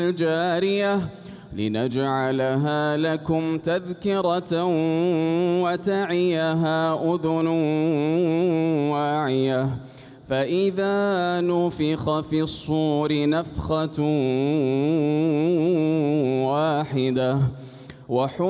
الجارية لنجعلها لكم تذكرة وتعيها أذن واعية فإذا نفخ في الصور نفخة واحدة